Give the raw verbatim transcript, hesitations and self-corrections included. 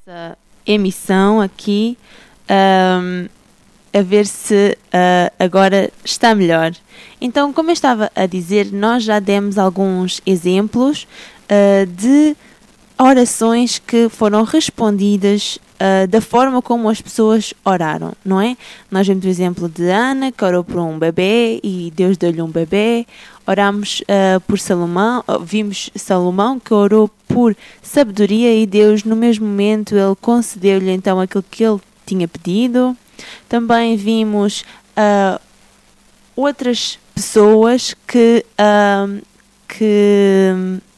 nossa emissão aqui, um, a ver se uh, agora está melhor. Então, como eu estava a dizer, nós já demos alguns exemplos uh, de orações que foram respondidas uh, da forma como as pessoas oraram, não é? Nós vimos o exemplo de Ana, que orou por um bebê e Deus deu-lhe um bebê. Oramos uh, por Salomão, vimos Salomão que orou por sabedoria e Deus, no mesmo momento, ele concedeu-lhe então aquilo que ele tinha pedido. Também vimos uh, outras pessoas que, uh, que